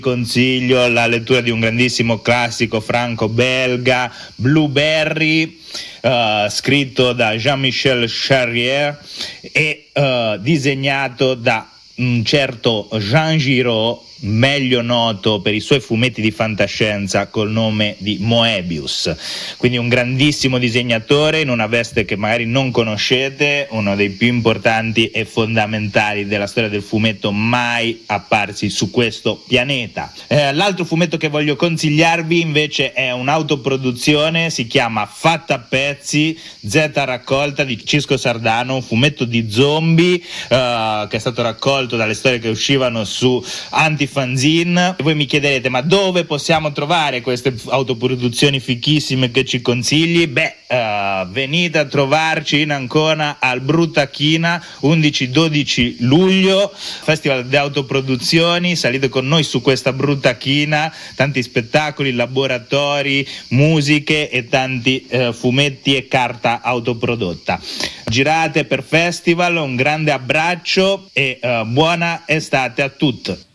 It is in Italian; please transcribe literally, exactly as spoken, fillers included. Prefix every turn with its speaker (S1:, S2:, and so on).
S1: Consiglio la lettura di un grandissimo classico franco-belga, Blueberry, uh, scritto da Jean-Michel Charrier e uh, disegnato da un certo Jean Giraud, meglio noto per i suoi fumetti di fantascienza col nome di Moebius. Quindi un grandissimo disegnatore in una veste che magari non conoscete, uno dei più importanti e fondamentali della storia del fumetto mai apparsi su questo pianeta. Eh, l'altro fumetto che voglio consigliarvi invece è un'autoproduzione, si chiama Fatta a pezzi, Z raccolta di Cisco Sardano, un fumetto di zombie eh, che è stato raccolto dalle storie che uscivano su Anti Fanzine. E voi mi chiederete: ma dove possiamo trovare queste autoproduzioni fichissime che ci consigli? Beh, uh, venite a trovarci in Ancona al Bruttachina undici dodici luglio, Festival di Autoproduzioni. Salite con noi su questa Bruttachina, tanti spettacoli, laboratori, musiche e tanti uh, fumetti e carta autoprodotta. Girate per festival, un grande abbraccio e uh, buona estate a tutti.